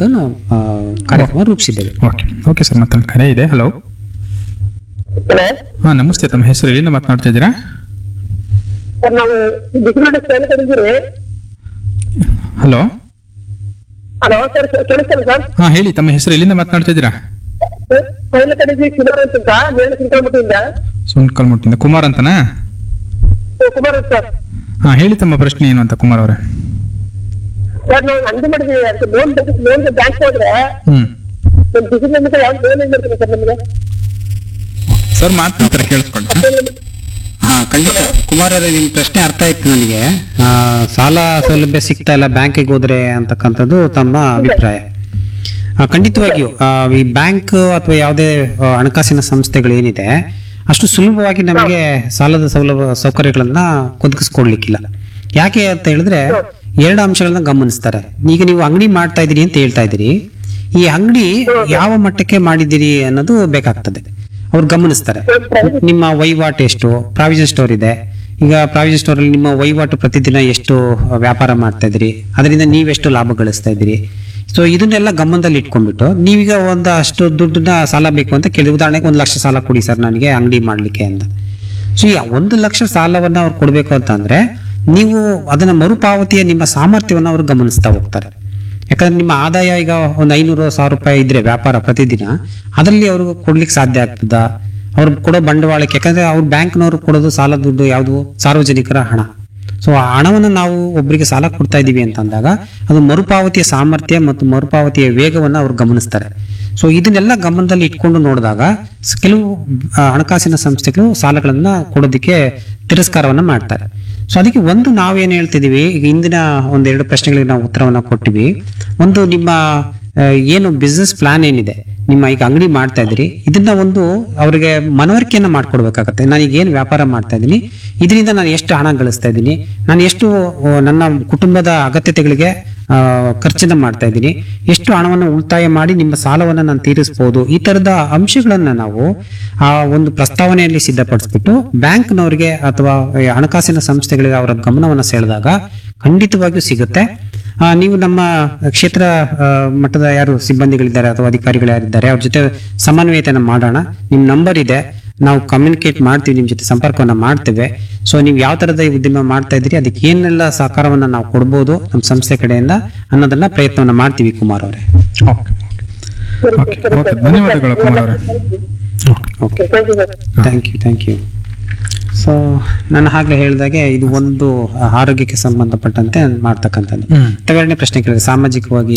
ಮಾಡುವಂಥದ್ದು ನಾವು ಕಾರ್ಯಕ್ರಮ ರೂಪಿಸಿದ್ದೇವೆ. ಓಕೆ ಓಕೆ ಸರ್, ಮತ್ತೊಂದು ಕರೆ ಇದೆ. ಹಲೋ. ಹಲೋ ಹಾಂ, ನಮಸ್ತೆ. ತಮ್ಮ ಹೆಸರು, ಎಲ್ಲಿಂದ ಮಾತನಾಡ್ತಾ ಇದ್ದೀರಾ? ಸರ್, ನಾವು ಬಿಸಿಮಾಡ ಸೇವೆ ಕಡಿದ್ರಿ. ಹಲೋ. Hello sir, ಕೇಳಿಸ್ತಲ್ಲ sir? ಹಾಂ, ಹೇಳಿ. ತಮ್ಮ ಹೆಸರು, ಎಲ್ಲಿಂದ ಮಾತನಾಡ್ತಾ ಇದ್ದೀರಾ? ಸೇವೆ ಕಡಿದ್ವಿ ಕುಮಾರ್ ಅಂತ ಮೇಣ ಸಿಂಕಲ್ಮಟ್ಟಿಯಿಂದ. ಸುಂಕಲ್ಮುಟ್ಟಿಂದ ಕುಮಾರ್ ಅಂತನಾ? ಕುಮಾರ್ ಅಂತ ಸರ್. ಹಾಂ, ಹೇಳಿ ತಮ್ಮ ಪ್ರಶ್ನೆ ಏನು ಅಂತ ಕುಮಾರ್ ಅವರೇ. ಸರ್, ನಾವು ಅಂಗಡಿ ಮಾಡಿದ್ವಿ. ಅದಕ್ಕೆ ಲೋನ್ ಬ್ಯಾಂಕ್ ಹೋದ್ರೆ ಹ್ಮ್ ಬಿಸಿಲಿಂದ ಯಾವ ಲೋನ್ ಏನ್ ಮಾಡ್ತೀವಿ ಸರ್ ನಮಗೆ? ಸರ್, ಮಾತನಾಡ್ತಾರೆ, ಕೇಳಿಸ್ಕೊಂಡು. ಹಾ, ಖಂಡಿತ ಕುಮಾರ್ ಅವರೇ, ನಿಮ್ಮ ಪ್ರಶ್ನೆ ಅರ್ಥ ಆಯ್ತು ನನಗೆ. ಸಾಲ ಸೌಲಭ್ಯ ಸಿಗ್ತಾ ಇಲ್ಲ ಬ್ಯಾಂಕಿಗೆ ಹೋದ್ರೆ ಅಂತಕ್ಕಂಥದ್ದು ತಮ್ಮ ಅಭಿಪ್ರಾಯ. ಖಂಡಿತವಾಗಿಯೂ ಈ ಬ್ಯಾಂಕ್ ಅಥವಾ ಯಾವುದೇ ಹಣಕಾಸಿನ ಸಂಸ್ಥೆಗಳು ಏನಿದೆ ಅಷ್ಟು ಸುಲಭವಾಗಿ ನಮಗೆ ಸಾಲದ ಸೌಕರ್ಯಗಳನ್ನ ಒದಗಿಸ್ಕೊಡ್ಲಿಕ್ಕಿಲ್ಲ. ಯಾಕೆ ಅಂತ ಹೇಳಿದ್ರೆ ಎರಡು ಅಂಶಗಳನ್ನ ಗಮನಿಸ್ತಾರೆ. ಈಗ ನೀವು ಅಂಗಡಿ ಮಾಡ್ತಾ ಇದ್ದೀರಿ ಅಂತ ಹೇಳ್ತಾ ಇದ್ದೀರಿ, ಈ ಅಂಗಡಿ ಯಾವ ಮಟ್ಟಕ್ಕೆ ಮಾಡಿದ್ದೀರಿ ಅನ್ನೋದು ಬೇಕಾಗ್ತದೆ. ಅವ್ರು ಗಮನಿಸ್ತಾರೆ ನಿಮ್ಮ ವಹಿವಾಟು ಎಷ್ಟು. ಪ್ರಾವಿಷನ್ ಸ್ಟೋರ್ ಇದೆ, ಈಗ ಪ್ರಾವಿಷನ್ ಸ್ಟೋರ್ ಅಲ್ಲಿ ನಿಮ್ಮ ವಹಿವಾಟು ಪ್ರತಿದಿನ ಎಷ್ಟು ವ್ಯಾಪಾರ ಮಾಡ್ತಾ ಇದ್ದೀರಿ, ಅದರಿಂದ ನೀವೆಷ್ಟು ಲಾಭ ಗಳಿಸ್ತಾ ಇದ್ದೀರಿ. ಸೊ ಇದನ್ನೆಲ್ಲ ಗಮನದಲ್ಲಿ ಇಟ್ಕೊಂಡ್ಬಿಟ್ಟು ನೀವೀಗ ಅಷ್ಟು ದುಡ್ಡನ್ನ ಸಾಲ ಬೇಕು ಅಂತ ಕೇಳಿ, ಉದಾಹರಣೆಗೆ 1 ಲಕ್ಷ ಸಾಲ ಕೊಡಿ ಸರ್ ನನಗೆ ಅಂಗಡಿ ಮಾಡ್ಲಿಕ್ಕೆ ಅಂತ. ಸೊ ಈ 1 ಲಕ್ಷ ಸಾಲವನ್ನ ಅವ್ರು ಕೊಡ್ಬೇಕು ಅಂತ ಅಂದ್ರೆ ನೀವು ಅದನ್ನ ಮರುಪಾವತಿಯ ನಿಮ್ಮ ಸಾಮರ್ಥ್ಯವನ್ನ ಅವ್ರು ಗಮನಿಸ್ತಾ ಹೋಗ್ತಾರೆ. ಯಾಕಂದ್ರೆ ನಿಮ್ಮ ಆದಾಯ ಈಗ ಒಂದು 500,000 ರೂಪಾಯಿ ಇದ್ರೆ ವ್ಯಾಪಾರ ಪ್ರತಿದಿನ, ಅದರಲ್ಲಿ ಅವರು ಕೊಡ್ಲಿಕ್ಕೆ ಸಾಧ್ಯ ಆಗ್ತದ? ಅವ್ರು ಕೊಡೋ ಬಂಡವಾಳಕ್ಕೆ, ಯಾಕಂದ್ರೆ ಅವ್ರು ಬ್ಯಾಂಕ್ನವರು ಕೊಡೋದು ಸಾಲ ದುಡ್ಡು ಯಾವುದು, ಸಾರ್ವಜನಿಕರ ಹಣ. ಸೊ ಆ ಹಣವನ್ನು ನಾವು ಒಬ್ಬರಿಗೆ ಸಾಲ ಕೊಡ್ತಾ ಇದೀವಿ ಅಂತ ಅಂದಾಗ ಅದು ಮರುಪಾವತಿಯ ಸಾಮರ್ಥ್ಯ ಮತ್ತು ಮರುಪಾವತಿಯ ವೇಗವನ್ನು ಅವ್ರು ಗಮನಿಸ್ತಾರೆ. ಸೊ ಇದನ್ನೆಲ್ಲ ಗಮನದಲ್ಲಿ ಇಟ್ಕೊಂಡು ನೋಡಿದಾಗ ಕೆಲವು ಹಣಕಾಸಿನ ಸಂಸ್ಥೆಗಳು ಸಾಲಗಳನ್ನ ಕೊಡೋದಕ್ಕೆ ತಿರಸ್ಕಾರವನ್ನ ಮಾಡ್ತಾರೆ. ಸೊ ಅದಕ್ಕೆ ಒಂದು ನಾವೇನ್ ಹೇಳ್ತಿದೀವಿ, ಈಗ ಇಂದಿನ 1-2 ಪ್ರಶ್ನೆಗಳಿಗೆ ನಾವು ಉತ್ತರವನ್ನ ಕೊಟ್ಟಿವಿ. ಒಂದು, ನಿಮ್ಮ ಏನು ಬಿಸ್ನೆಸ್ ಪ್ಲಾನ್ ಏನಿದೆ, ನಿಮ್ಮ ಈಗ ಅಂಗಡಿ ಮಾಡ್ತಾ ಇದ್ದೀರಿ, ಇದನ್ನ ಒಂದು ಅವರಿಗೆ ಮನವರಿಕೆಯನ್ನ ಮಾಡ್ಕೊಡ್ಬೇಕಾಗತ್ತೆ. ನಾನೀಗ ಏನು ವ್ಯಾಪಾರ ಮಾಡ್ತಾ ಇದ್ದೀನಿ, ಇದರಿಂದ ನಾನು ಎಷ್ಟು ಹಣ ಗಳಿಸ್ತಾ ಇದ್ದೀನಿ, ನಾನು ಎಷ್ಟು ನನ್ನ ಕುಟುಂಬದ ಅಗತ್ಯತೆಗಳಿಗೆ ಖರ್ಚನ್ನ ಮಾಡ್ತಾ ಇದ್ದೀನಿ, ಎಷ್ಟು ಹಣವನ್ನು ಉಳಿತಾಯ ಮಾಡಿ ನಿಮ್ಮ ಸಾಲವನ್ನ ನಾನು ತೀರಿಸಬಹುದು. ಈ ತರದ ಅಂಶಗಳನ್ನ ನಾವು ಆ ಒಂದು ಪ್ರಸ್ತಾವನೆಯಲ್ಲಿ ಸಿದ್ಧಪಡಿಸ್ಬಿಟ್ಟು ಬ್ಯಾಂಕ್ನವರಿಗೆ ಅಥವಾ ಹಣಕಾಸಿನ ಸಂಸ್ಥೆಗಳಿಗೆ ಅವರ ಗಮನವನ್ನ ಸೆಳೆದಾಗ ಖಂಡಿತವಾಗಿಯೂ ಸಿಗುತ್ತೆ. ನೀವು ನಮ್ಮ ಕ್ಷೇತ್ರ ಮಟ್ಟದ ಯಾರು ಸಿಬ್ಬಂದಿಗಳಿದ್ದಾರೆ ಅಥವಾ ಅಧಿಕಾರಿಗಳು ಯಾರಿದ್ದಾರೆ ಅವ್ರ ಜೊತೆ ಸಮನ್ವಯತೆಯನ್ನು ಮಾಡೋಣ. ನಿಮ್ ನಂಬರ್ ಇದೆ, ನಾವು ಕಮ್ಯುನಿಕೇಟ್ ಮಾಡ್ತೀವಿ, ನಿಮ್ ಜೊತೆ ಸಂಪರ್ಕವನ್ನ ಮಾಡ್ತೇವೆ. ಸೊ ನೀವು ಯಾವ ತರದ ಈ ಉದ್ಯಮ ಮಾಡ್ತಾ ಇದ್ದೀರಿ, ಅದಕ್ಕೆ ಏನೆಲ್ಲ ಸಹಕಾರವನ್ನ ನಾವು ಕೊಡ್ಬೋದು ನಮ್ಮ ಸಂಸ್ಥೆ ಕಡೆಯಿಂದ ಅನ್ನೋದನ್ನ ಪ್ರಯತ್ನವನ್ನ ಮಾಡ್ತೀವಿ. ಕುಮಾರ್ ಅವರೇ, ಓಕೆ ಓಕೆ, ಧನ್ಯವಾದಗಳು ಕುಮಾರ್ ಅವರೇ. Okay, thank you. ಸೊ ನಾನು ಆಗ್ಲೇ ಹೇಳಿದಾಗೆ ಇದು ಒಂದು ಆರೋಗ್ಯಕ್ಕೆ ಸಂಬಂಧಪಟ್ಟಂತೆ ಮಾಡ್ತಕ್ಕಂಥದ್ದು. ಎರಡನೇ ಪ್ರಶ್ನೆ ಕೇಳಿದ್ರೆ ಸಾಮಾಜಿಕವಾಗಿ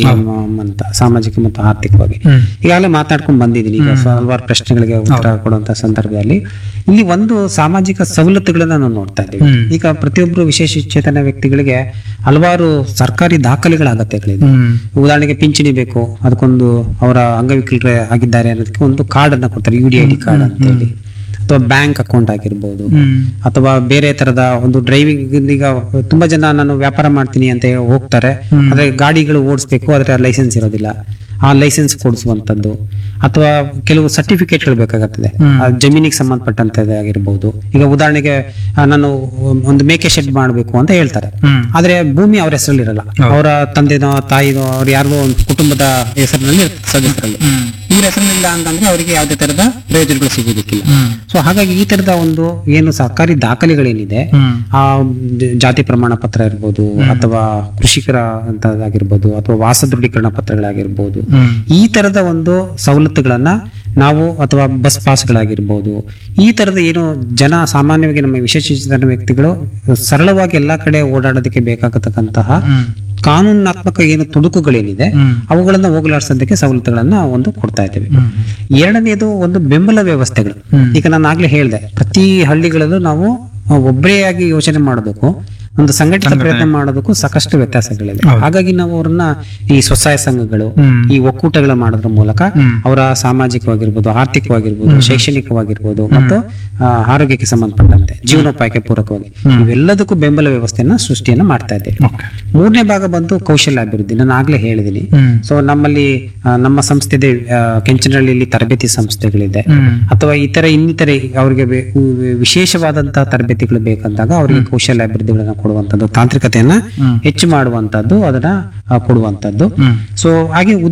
ಸಾಮಾಜಿಕ ಮತ್ತು ಆರ್ಥಿಕವಾಗಿ ಈಗಾಗಲೇ ಮಾತಾಡ್ಕೊಂಡು ಬಂದಿದ್ದೀನಿ. ಈಗ ಹಲವಾರು ಪ್ರಶ್ನೆಗಳಿಗೆ ಉತ್ತರ ಕೊಡುವಂತ ಸಂದರ್ಭದಲ್ಲಿ ಇಲ್ಲಿ ಒಂದು ಸಾಮಾಜಿಕ ಸವಲತ್ತುಗಳನ್ನ ನಾವು ನೋಡ್ತಾ ಇದ್ದೀವಿ. ಈಗ ಪ್ರತಿಯೊಬ್ಬರು ವಿಶೇಷ ಚೇತನ ವ್ಯಕ್ತಿಗಳಿಗೆ ಹಲವಾರು ಸರ್ಕಾರಿ ದಾಖಲೆಗಳ ಅಗತ್ಯಗಳಿದೆ. ಉದಾಹರಣೆಗೆ ಪಿಂಚಣಿ ಬೇಕು, ಅದಕ್ಕೊಂದು ಅವರ ಅಂಗವಿಕಲರೇ ಆಗಿದ್ದಾರೆ ಅನ್ನೋದಕ್ಕೆ ಒಂದು ಕಾರ್ಡ್ ಅನ್ನ ಕೊಡ್ತಾರೆ, UDID ಕಾರ್ಡ್ ಅಂತ ಹೇಳಿ. ಅಥವಾ ಬ್ಯಾಂಕ್ ಅಕೌಂಟ್ ಆಗಿರ್ಬೋದು, ಅಥವಾ ಬೇರೆ ತರದ ಒಂದು ಡ್ರೈವಿಂಗ್. ಈಗ ತುಂಬಾ ಜನ ನಾನು ವ್ಯಾಪಾರ ಮಾಡ್ತೀನಿ ಅಂತ ಹೋಗ್ತಾರೆ, ಆದ್ರೆ ಗಾಡಿಗಳು ಓಡಿಸ್ಬೇಕು, ಆದ್ರೆ ಲೈಸೆನ್ಸ್ ಇರೋದಿಲ್ಲ, ಆ ಲೈಸೆನ್ಸ್ ಕೊಡಿಸುವಂತದ್ದು. ಅಥವಾ ಕೆಲವು ಸರ್ಟಿಫಿಕೇಟ್ಗಳು ಬೇಕಾಗುತ್ತದೆ, ಜಮೀನಿಗೆ ಸಂಬಂಧಪಟ್ಟಂತ ಆಗಿರ್ಬೋದು. ಈಗ ಉದಾಹರಣೆಗೆ ನಾನು ಒಂದು ಮೇಕೆ ಶೆಡ್ ಮಾಡಬೇಕು ಅಂತ ಹೇಳ್ತಾರೆ, ಆದ್ರೆ ಭೂಮಿ ಅವ್ರ ಹೆಸರಲ್ಲಿ ಇರಲ್ಲ, ಅವರ ತಂದೆನೋ ತಾಯಿನೋ ಅವ್ರ ಯಾರಿಗೋ ಒಂದು ಕುಟುಂಬದ ಹೆಸರಿನಲ್ಲಿ ಸದಸ್ಯರಲ್ಲಿ. ಇವ್ರ ಹೆಸರಿನಿಲ್ಲ ಅಂತಂದ್ರೆ ಅವರಿಗೆ ಯಾವುದೇ ತರದ ಪ್ರಯೋಜನಗಳು ಸಿಗುವುದಕ್ಕಿಲ್ಲ. ಸೊ ಹಾಗಾಗಿ ಈ ತರದ ಒಂದು ಏನು ಸರ್ಕಾರಿ ದಾಖಲೆಗಳೇನಿದೆ, ಆ ಜಾತಿ ಪ್ರಮಾಣ ಪತ್ರ ಇರ್ಬೋದು, ಅಥವಾ ಕೃಷಿಕರ ಅಂತದಾಗಿರ್ಬೋದು, ಅಥವಾ ವಾಸ ದೃಢೀಕರಣ ಪತ್ರಗಳಾಗಿರ್ಬೋದು, ಈ ತರದ ಒಂದು ಸವಲತ್ತುಗಳನ್ನ ನಾವು, ಅಥವಾ ಬಸ್ ಪಾಸ್ಗಳಾಗಿರ್ಬೋದು, ಈ ತರದ ಏನು ಜನ ಸಾಮಾನ್ಯವಾಗಿ ನಮ್ಮ ವಿಶೇಷಚೇತನ ವ್ಯಕ್ತಿಗಳು ಸರಳವಾಗಿ ಎಲ್ಲಾ ಕಡೆ ಓಡಾಡೋದಕ್ಕೆ ಬೇಕಾಗತಕ್ಕಂತಹ ಕಾನೂನಾತ್ಮಕ ಏನು ತುಣುಕುಗಳೇನಿದೆ ಅವುಗಳನ್ನ ಹೋಗಲಾಡಿಸೋದಕ್ಕೆ ಸವಲತ್ತುಗಳನ್ನ ಒಂದು ಕೊಡ್ತಾ ಇದ್ದೇವೆ. ಎರಡನೇದು ಒಂದು ಬೆಂಬಲ ವ್ಯವಸ್ಥೆಗಳು. ಈಗ ನಾನು ಆಗ್ಲೇ ಹೇಳಿದೆ, ಪ್ರತಿ ಹಳ್ಳಿಗಳಲ್ಲೂ ನಾವು ಒಬ್ಬರೇ ಆಗಿ ಯೋಚನೆ ಮಾಡಬೇಕು, ಒಂದು ಸಂಘಟಿತ ಪ್ರಯತ್ನ ಮಾಡೋದಕ್ಕೂ ಸಾಕಷ್ಟು ವ್ಯತ್ಯಾಸಗಳಿದೆ. ಹಾಗಾಗಿ ನಾವು ಅವ್ರನ್ನ ಈ ಸ್ವಸಹಾಯ ಸಂಘಗಳು, ಈ ಒಕ್ಕೂಟಗಳ ಮಾಡೋದ್ರ ಮೂಲಕ ಅವರ ಸಾಮಾಜಿಕವಾಗಿರ್ಬೋದು, ಆರ್ಥಿಕವಾಗಿರ್ಬೋದು, ಶೈಕ್ಷಣಿಕವಾಗಿರ್ಬೋದು, ಮತ್ತು ಆರೋಗ್ಯಕ್ಕೆ ಸಂಬಂಧಪಟ್ಟಂತೆ ಜೀವನೋಪಾಯಕ್ಕೆ ಪೂರಕವಾಗಿ ಇವೆಲ್ಲದಕ್ಕೂ ಬೆಂಬಲ ವ್ಯವಸ್ಥೆಯನ್ನ ಸೃಷ್ಟಿಯನ್ನ ಮಾಡ್ತಾ ಇದ್ದೇವೆ. ಮೂರನೇ ಭಾಗ ಬಂದು ಕೌಶಲ್ಯ ಅಭಿವೃದ್ಧಿ. ನಾನು ಆಗ್ಲೇ ಹೇಳಿದ್ದೀನಿ. ಸೊ ನಮ್ಮಲ್ಲಿ ನಮ್ಮ ಸಂಸ್ಥೆದೆ ಕೆಂಚನಹಳ್ಳಿಯಲ್ಲಿ ತರಬೇತಿ ಸಂಸ್ಥೆಗಳಿದೆ, ಅಥವಾ ಇನ್ನಿತರೆ ಅವರಿಗೆ ವಿಶೇಷವಾದಂತಹ ತರಬೇತಿಗಳು ಬೇಕಂದಾಗ ಅವರಿಗೆ ಕೌಶಲ್ಯ ಅಭಿವೃದ್ಧಿಗಳನ್ನ ಕೊಡುವಂತದ್ದು, ತಾಂತ್ರಿಕತೆಯನ್ನ ಹೆಚ್ಚು ಮಾಡುವಂತದ್ದು, ಅದನ್ನ ಕೊಡುವಂತದ್ದು. ಸೊ ಹಾಗೆ